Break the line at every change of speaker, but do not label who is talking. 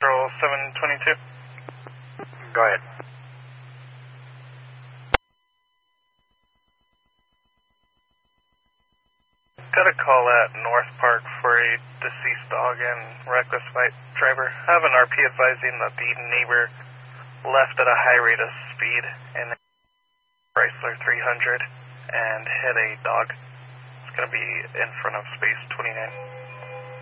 722.
Go ahead.
Got a call at North Park for a deceased dog and reckless driver. I have an RP advising that the neighbor left at a high rate of speed in Chrysler 300 and hit a dog. It's going to be in front of space 29.